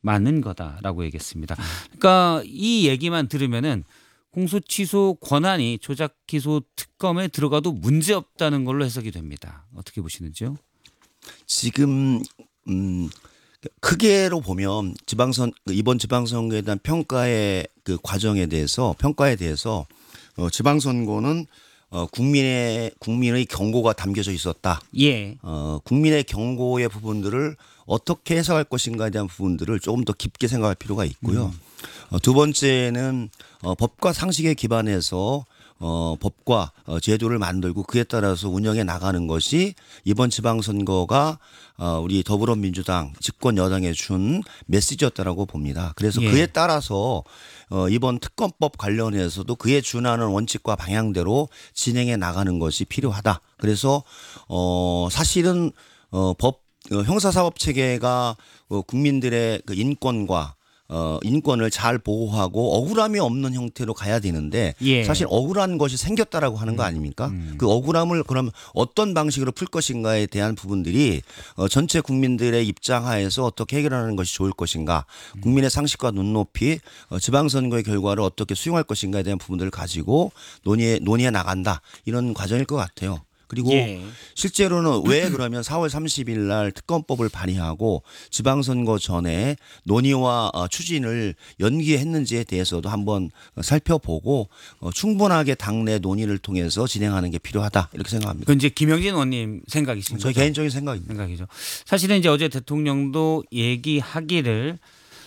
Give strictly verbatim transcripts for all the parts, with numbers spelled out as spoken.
맞는 거다라고 얘기했습니다. 그러니까 이 얘기만 들으면은 공소 취소 권한이 조작 기소 특검에 들어가도 문제 없다는 걸로 해석이 됩니다. 어떻게 보시는지요? 지금 음 크게로 보면 지방선 이번 지방선거에 대한 평가의 그 과정에 대해서 평가에 대해서 어 지방선거는 어 국민의 국민의 경고가 담겨져 있었다. 예. 어 국민의 경고의 부분들을 어떻게 해석할 것인가에 대한 부분들을 조금 더 깊게 생각할 필요가 있고요. 음. 어 두 번째는 어 법과 상식에 기반해서 어 법과 어 제도를 만들고 그에 따라서 운영해 나가는 것이 이번 지방선거가 어 우리 더불어민주당 집권 여당에 준 메시지였다라고 봅니다. 그래서 예. 그에 따라서 어 이번 특검법 관련해서도 그에 준하는 원칙과 방향대로 진행해 나가는 것이 필요하다. 그래서 어 사실은 어법 어 형사사법 체계가 어 국민들의 그 인권과 어 인권을 잘 보호하고 억울함이 없는 형태로 가야 되는데 예. 사실 억울한 것이 생겼다라고 하는 거 아닙니까? 음. 그 억울함을 그럼 어떤 방식으로 풀 것인가에 대한 부분들이 어 전체 국민들의 입장하에서 어떻게 해결하는 것이 좋을 것인가, 국민의 상식과 눈높이, 어 지방선거의 결과를 어떻게 수용할 것인가에 대한 부분들을 가지고 논의해 논의해 나간다, 이런 과정일 것 같아요. 그리고 예. 실제로는 왜 그러면 사월 삼십일 날 특검법을 발의하고 지방선거 전에 논의와 추진을 연기했는지에 대해서도 한번 살펴보고 충분하게 당내 논의를 통해서 진행하는 게 필요하다, 이렇게 생각합니다. 그 이제 김영진 의원님 생각이신 저희 거죠? 개인적인 생각입니다. 생각이죠. 사실은 이제 어제 대통령도 얘기하기를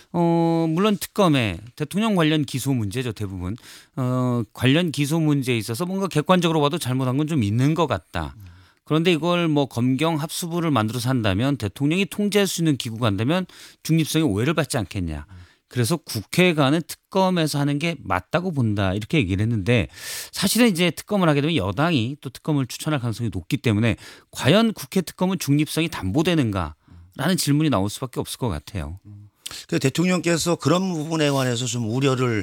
어 물론 특검에 대통령 관련 기소 문제죠, 대부분. 어 관련 기소 문제에 있어서 뭔가 객관적으로 봐도 잘못한 건 좀 있는 것 같다. 그런데 이걸 뭐 검경 합수부를 만들어서 한다면 대통령이 통제할 수 있는 기구가 한다면 중립성에 오해를 받지 않겠냐. 그래서 국회에 가는 특검에서 하는 게 맞다고 본다, 이렇게 얘기를 했는데, 사실은 이제 특검을 하게 되면 여당이 또 특검을 추천할 가능성이 높기 때문에 과연 국회 특검은 중립성이 담보되는가라는 질문이 나올 수밖에 없을 것 같아요. 그 대통령께서 그런 부분에 관해서 좀 우려를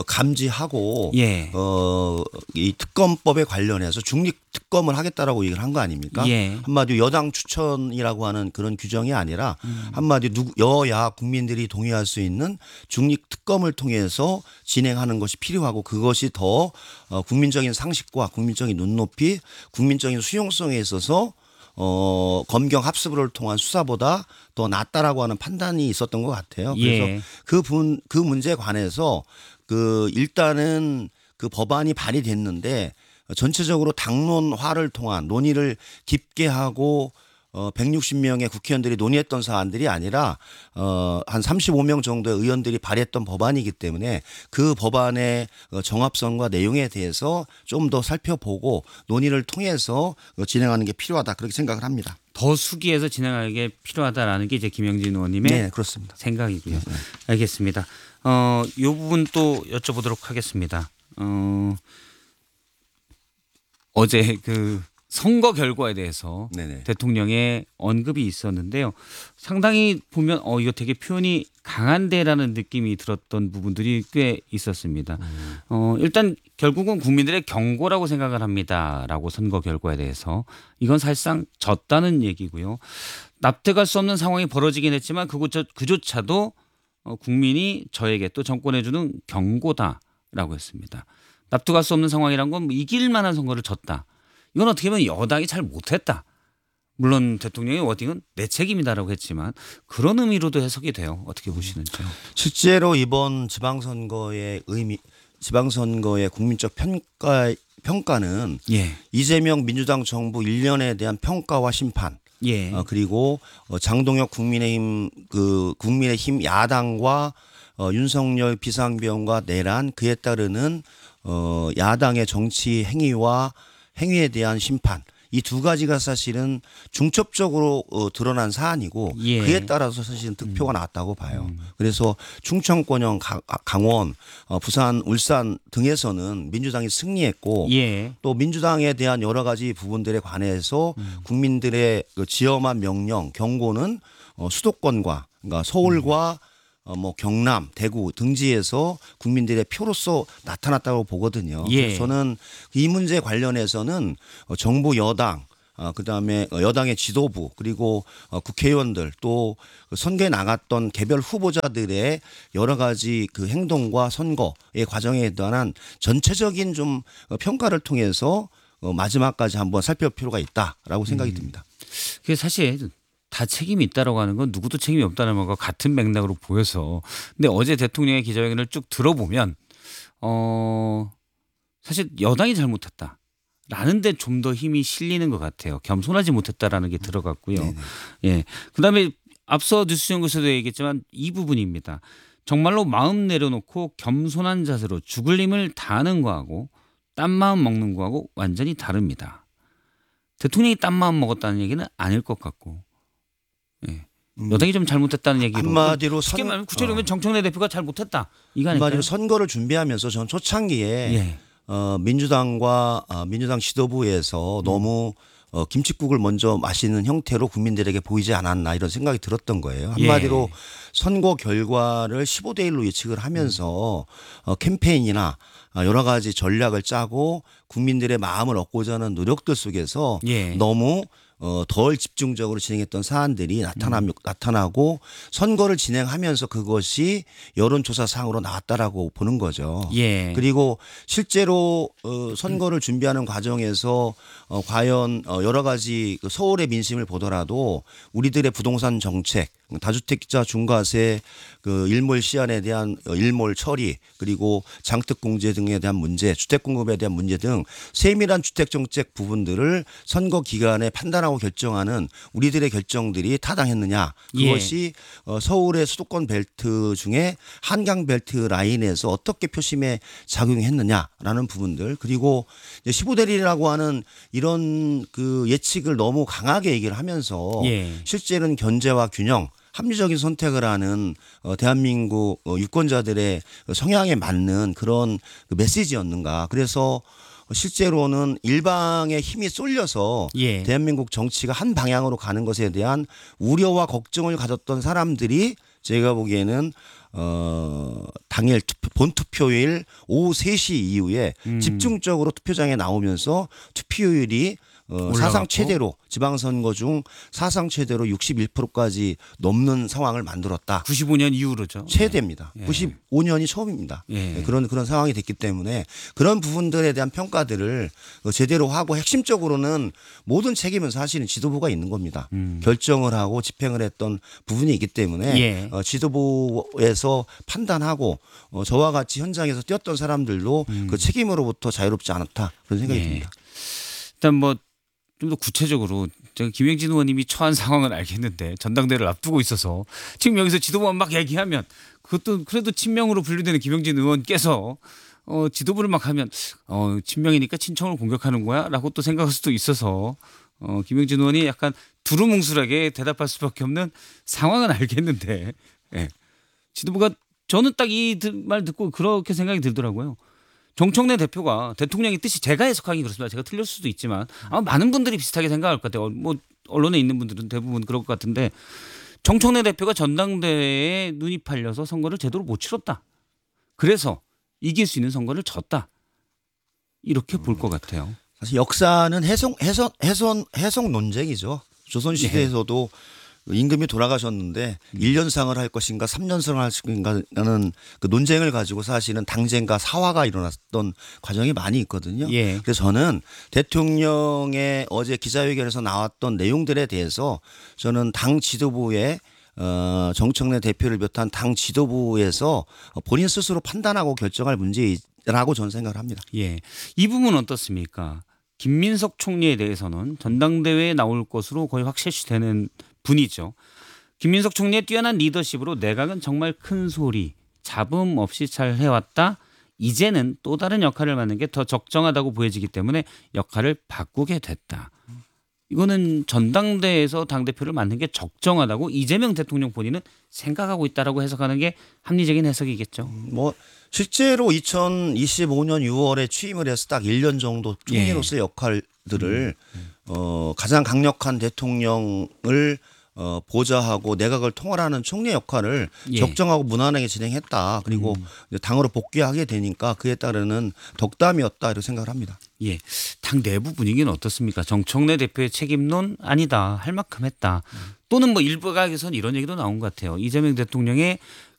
감지하고 예. 어, 이 특검법에 관련해서 중립 특검을 하겠다라고 얘기를 한 거 아닙니까? 예. 한마디로 여당 추천이라고 하는 그런 규정이 아니라 음. 한마디로 누구 여야 국민들이 동의할 수 있는 중립 특검을 통해서 진행하는 것이 필요하고, 그것이 더 국민적인 상식과 국민적인 눈높이, 국민적인 수용성에 있어서 어, 검경 합수부를 통한 수사보다 더 낫다라고 하는 판단이 있었던 것 같아요. 그래서 예. 그 분, 그 문제에 관해서 그 일단은 그 법안이 발의됐는데 전체적으로 당론화를 통한 논의를 깊게 하고 어 백육십 명의 국회의원들이 논의했던 사안들이 아니라 어한 삼십오 명 정도의 의원들이 발의했던 법안이기 때문에 그 법안의 정합성과 내용에 대해서 좀 더 살펴보고 논의를 통해서 진행하는 게 필요하다, 그렇게 생각을 합니다. 더 수기해서 진행하는 게 필요하다라는 게 이제 김영진 의원님의 네, 그렇습니다. 생각이고요. 네. 알겠습니다. 어, 이 부분 또 여쭤보도록 하겠습니다. 어, 어제 그 선거 결과에 대해서 네네. 대통령의 언급이 있었는데요. 상당히 보면 어 이거 되게 표현이 강한데라는 느낌이 들었던 부분들이 꽤 있었습니다. 음. 어 일단 결국은 국민들의 경고라고 생각을 합니다라고 선거 결과에 대해서, 이건 사실상 졌다는 얘기고요. 납득할 수 없는 상황이 벌어지긴 했지만 그조차, 그조차도 국민이 저에게 또 정권에 주는 경고다라고 했습니다. 납득할 수 없는 상황이란 건 뭐 이길 만한 선거를 졌다. 이건 어떻게 보면 여당이 잘 못했다. 물론 대통령의 워딩은 내 책임이다라고 했지만 그런 의미로도 해석이 돼요. 어떻게 보시는지요? 실제로 이번 지방선거의 의미, 지방선거의 국민적 평가, 평가는 예. 이재명 민주당 정부 일 년에 대한 평가와 심판, 예. 어, 그리고 장동혁 국민의힘 그 국민의힘 야당과 어, 윤석열 비상비원과 내란, 그에 따르는 어, 야당의 정치 행위와 행위에 대한 심판, 이 두 가지가 사실은 중첩적으로 어, 드러난 사안이고 예. 그에 따라서 사실은 득표가 나왔다고 봐요. 그래서 충청권형 강원, 어, 부산, 울산 등에서는 민주당이 승리했고 예. 또 민주당에 대한 여러 가지 부분들에 관해서 국민들의 그 지엄한 명령, 경고는 어, 수도권과 그러니까 서울과 어, 뭐 경남, 대구 등지에서 국민들의 표로서 나타났다고 보거든요. 예. 그래서 저는 이 문제 관련해서는 정부 여당 어, 그다음에 여당의 지도부 그리고 어, 국회의원들 또 선거에 나갔던 개별 후보자들의 여러 가지 그 행동과 선거의 과정에 대한 전체적인 좀 평가를 통해서 어, 마지막까지 한번 살펴볼 필요가 있다라고 생각이 듭니다. 그게 사실 다 책임이 있다라고 하는 건 누구도 책임이 없다는 것과 같은 맥락으로 보여서 근데 어제 대통령의 기자회견을 쭉 들어보면 어 사실 여당이 잘못했다. 라는데 좀 더 힘이 실리는 것 같아요. 겸손하지 못했다라는 게 들어갔고요. 네네. 예. 그다음에 앞서 뉴스연구소도 얘기했지만 이 부분입니다. 정말로 마음 내려놓고 겸손한 자세로 죽을 힘을 다하는 거하고 딴 마음 먹는 거하고 완전히 다릅니다. 대통령이 딴 마음 먹었다는 얘기는 아닐 것 같고, 예. 여당이 좀 잘못했다는 얘기로 한마디로 쉽게 선- 말하면 구체적으로 어. 정청래 대표가 잘못했다. 이거 아닐까요? 한마디로 선거를 준비하면서 전 초창기에 예. 어, 민주당과 어, 민주당 지도부에서 너무 어, 김칫국을 먼저 마시는 형태로 국민들에게 보이지 않았나 이런 생각이 들었던 거예요. 한마디로 예. 선거 결과를 십오 대 일로 예측을 하면서 어, 캠페인이나 어, 여러 가지 전략을 짜고 국민들의 마음을 얻고자 하는 노력들 속에서 예. 너무 어, 덜 집중적으로 진행했던 사안들이 나타나, 음. 나타나고 선거를 진행하면서 그것이 여론조사상으로 나왔다라고 보는 거죠. 예. 그리고 실제로 어, 선거를 준비하는 과정에서 어, 과연 어, 여러 가지 그 서울의 민심을 보더라도 우리들의 부동산 정책, 다주택자 중과세 그 일몰 시한에 대한 어, 일몰 처리 그리고 장특공제 등에 대한 문제, 주택 공급에 대한 문제 등 세밀한 주택 정책 부분들을 선거 기간에 판단하고 결정하는 우리들의 결정들이 타당했느냐 그것이 어, 서울의 수도권 벨트 중에 한강 벨트 라인에서 어떻게 표심에 작용했느냐라는 부분들 그리고 이제 십오 대 일이라고 하는 이런 그 예측을 너무 강하게 얘기를 하면서 예. 실제는 견제와 균형 합리적인 선택을 하는 어, 대한민국 어, 유권자들의 성향에 맞는 그런 그 메시지였는가. 그래서 실제로는 일방의 힘이 쏠려서 예. 대한민국 정치가 한 방향으로 가는 것에 대한 우려와 걱정을 가졌던 사람들이 제가 보기에는 어, 당일 투표, 본투표일 오후 세 시 이후에 음. 집중적으로 투표장에 나오면서 투표율이 어, 올라갔고. 사상 최대로 지방선거 중 사상 최대로 육십일 퍼센트까지 넘는 상황을 만들었다. 구십오 년 이후로죠. 최대입니다. 예. 구십오 년이 처음입니다. 예. 네, 그런 그런 상황이 됐기 때문에 그런 부분들에 대한 평가들을 어, 제대로 하고 핵심적으로는 모든 책임은 사실은 지도부가 있는 겁니다. 음. 결정을 하고 집행을 했던 부분이 있기 때문에 예. 어, 지도부에서 판단하고 어, 저와 같이 현장에서 뛰었던 사람들도 그 책임으로부터 자유롭지 않았다 그런 생각이 예. 듭니다. 일단 뭐 좀 더 구체적으로 제가 김영진 의원님이 처한 상황은 알겠는데 전당대회를 앞두고 있어서 지금 여기서 지도부만 막 얘기하면 그것도 그래도 친명으로 분류되는 김영진 의원께서 어 지도부를 막 하면 어 친명이니까 친청을 공격하는 거야라고 또 생각할 수도 있어서 어 김영진 의원이 약간 두루뭉술하게 대답할 수밖에 없는 상황은 알겠는데 예. 지도부가 저는 딱 이 말 듣고 그렇게 생각이 들더라고요. 정청래 대표가 대통령의 뜻이 제가 해석하기 그렇습니다. 제가 틀릴 수도 있지만 아마 많은 분들이 비슷하게 생각할 것 같아요. 뭐 언론에 있는 분들은 대부분 그럴 것 같은데 정청래 대표가 전당대회에 눈이 팔려서 선거를 제대로 못 치렀다. 그래서 이길 수 있는 선거를 졌다. 이렇게 볼 것 같아요. 사실 역사는 해석 해선 해선 해석 논쟁이죠. 조선 시대에서도 임금이 돌아가셨는데 일 년상을 할 것인가 삼 년상을 할 것인가는 그 논쟁을 가지고 사실은 당쟁과 사화가 일어났던 과정이 많이 있거든요. 예. 그래서 저는 대통령의 어제 기자회견에서 나왔던 내용들에 대해서 저는 당 지도부의 어, 정청래 대표를 비롯한 당 지도부에서 본인 스스로 판단하고 결정할 문제라고 저는 생각을 합니다. 예. 이 부분은 어떻습니까? 김민석 총리에 대해서는 전당대회에 나올 것으로 거의 확실시되는 분이죠. 김민석 총리의 뛰어난 리더십으로 내각은 정말 큰 소리, 잡음 없이 잘 해왔다. 이제는 또 다른 역할을 맡는 게 더 적정하다고 보여지기 때문에 역할을 바꾸게 됐다. 이거는 전당대회에서 당대표를 맡는 게 적정하다고 이재명 대통령 본인은 생각하고 있다라고 해석하는 게 합리적인 해석이겠죠. 뭐 실제로 이천이십오 년 유월에 취임을 해서 딱 일 년 정도 총리로서의 역할들을 어, 가장 강력한 대통령을 어, 보좌하고 내각을 통할하는 총리 역할을 예. 적정하고 무난하게 진행했다. 그리고 음. 이제 당으로 복귀하게 되니까 그에 따르는 덕담이었다 이렇게 생각을 합니다. 예, 당 내부 분위기는 어떻습니까? 정청래 대표의 책임론 아니다 할 만큼 했다. 또는 뭐 일각에서는 이런 얘기도 나온 것 같아요. 이재명 대통령의